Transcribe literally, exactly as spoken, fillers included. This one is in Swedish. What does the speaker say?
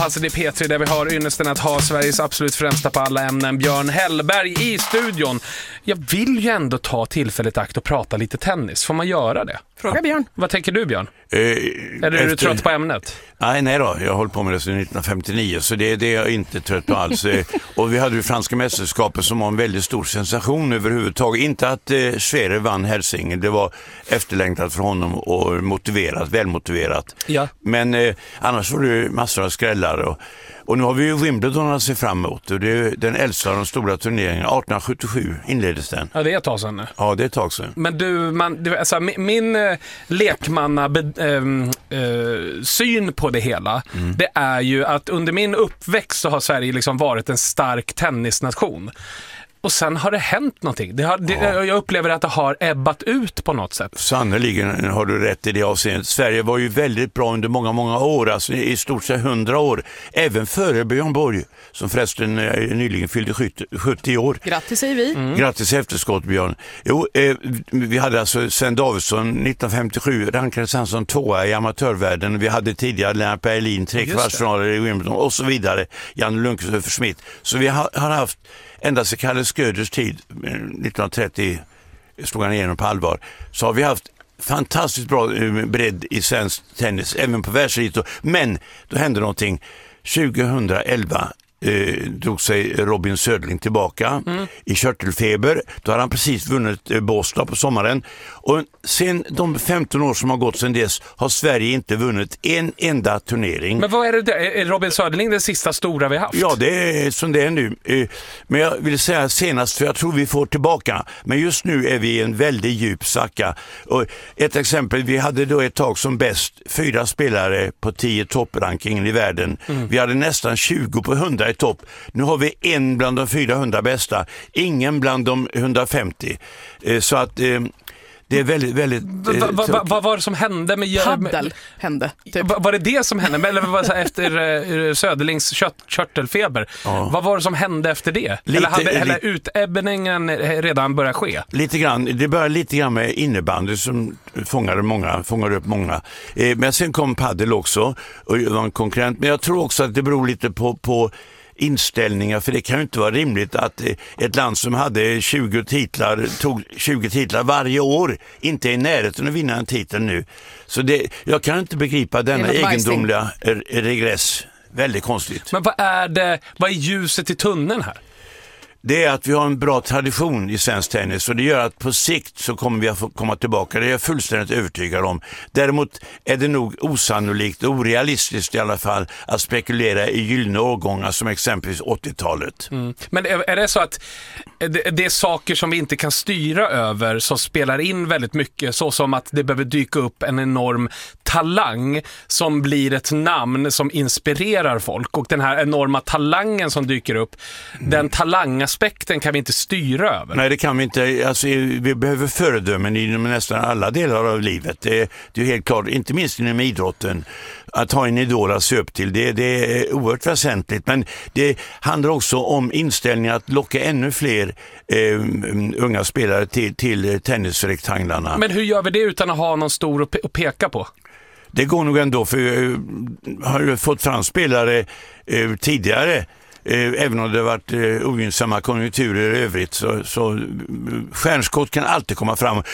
Alltså det är P tre där vi har ynnesten att ha Sveriges absolut främsta på alla ämnen, Björn Hellberg i studion. Jag vill ju ändå ta tillfället akt och prata lite tennis. Får man göra det? Fråga Björn. Vad tänker du, Björn? Eh, Eller är efter... du trött på ämnet? Nej, nej då. Jag har hållit på med det sedan nittonhundrafemtionio, så det, det är jag inte trött på alls. Och vi hade ju franska mästerskapet som var en väldigt stor sensation överhuvudtaget. Inte att eh, Sverige vann Helsingin, det var efterlängtat för honom och motiverat, välmotiverat. Ja. Men eh, annars var det massor av skrällar och Och nu har vi ju Wimbledon att se fram emot. Och det är den äldsta av de stora turneringarna. arton sjuttiosju inleddes den. Ja, det är ett tag sedan nu. Ja, det är ett tag sedan. Men du, man, du alltså, min, min eh, lekmanna be, eh, eh, syn på det hela, mm. det är ju att under min uppväxt så har Sverige liksom varit en stark tennisnation. Och sen har det hänt någonting. Det har, det, ja. Jag upplever att det har ebbat ut på något sätt. Sannoliken har du rätt i det avseendet. Sverige var ju väldigt bra under många, många år. Alltså i stort sett hundra år. Även före Björn Borg, som förresten nyligen fyllde sjuttio år. Grattis säger vi. Mm. Grattis efterskott, Björn. Jo, eh, vi hade alltså Sven Davidsson nittonhundrafemtiosju, rankades han som tvåa i amatörvärlden. Vi hade tidigare Lennart Berlin, tre kvartsfinaler i Wimbledon och så vidare. Jan Lundqvist och Schmidt. Så vi har, har haft ända sedan Kalle Sköders tid, nittonhundratrettio slog han igenom på allvar, så har vi haft fantastiskt bra bredd i svensk tennis, även på världseliten. Men då hände någonting. tjugohundraelva eh, drog sig Robin Söderling tillbaka mm. i körtelfeber. Då har han precis vunnit eh, Båstad på sommaren. Och sen de femton år som har gått sedan dess har Sverige inte vunnit en enda turnering. Men vad är det där? Är Robin Söderling den sista stora vi haft? Ja, det är som det är nu. Men jag vill säga senast, för jag tror vi får tillbaka. Men just nu är vi i en väldigt djup sacka. Och ett exempel, vi hade då ett tag som bäst fyra spelare på tio topprankingen i världen. Mm. Vi hade nästan tjugo på hundra i topp. Nu har vi en bland de fyrahundra bästa. Ingen bland de hundrafemtio. Så att det är väldigt, väldigt... Vad va, va, va, va var det som hände med... Paddel hände. Typ. Va, var det det som hände? Eller var det efter uh, Söderlings kört, körtelfeber? Ja. Vad var det som hände efter det? Lite, eller hade eller utebbningen redan börjat ske? Lite grann. Det började lite grann med innebandy som fångade många, fångade upp många. Eh, men sen kom paddel också och var en konkurrent. Men jag tror också att det beror lite på... på inställningar, för det kan ju inte vara rimligt att ett land som hade tjugo titlar tog tjugo titlar varje år inte är i närheten att vinna en titel nu. Så det, jag kan inte begripa denna egendomliga regress. Väldigt konstigt. Men vad är det, vad är ljuset i tunneln här? Det är att vi har en bra tradition i svensk tennis, och det gör att på sikt så kommer vi att få komma tillbaka. Det är jag fullständigt övertygad om. Däremot är det nog osannolikt och orealistiskt i alla fall att spekulera i gyllene årgångar som exempelvis åttiotalet. Mm. Men är, är det så att det, det är saker som vi inte kan styra över som spelar in väldigt mycket, så som att det behöver dyka upp en enorm talang som blir ett namn som inspirerar folk, och den här enorma talangen som dyker upp, mm. den talangaspekten kan vi inte styra över. Nej, det kan vi inte. Alltså, vi behöver föredömen inom nästan alla delar av livet. Det, det är helt klart, inte minst inom idrotten. Att ha en idol att se upp till, det, det är oerhört väsentligt. Men det handlar också om inställningen att locka ännu fler eh, unga spelare till, till tennisrektanglarna. Men hur gör vi det utan att ha någon stor att, pe- att peka på? Det går nog ändå, för jag har ju fått fram spelare eh, tidigare. Även om det har varit ogynnsamma konjunkturer i övrigt, så, så stjärnskott kan alltid komma fram.